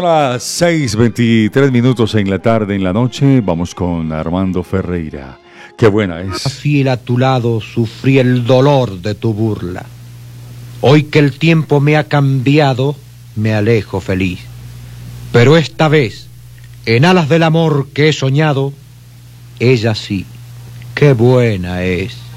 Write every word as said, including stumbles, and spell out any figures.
las seis veintitrés minutos en la tarde, en la noche, vamos con Armando Ferreira. Qué buena es. Fiel a tu lado sufrí el dolor de tu burla. Hoy que el tiempo me ha cambiado, me alejo feliz. Pero esta vez, en alas del amor que he soñado, ella sí, qué buena es.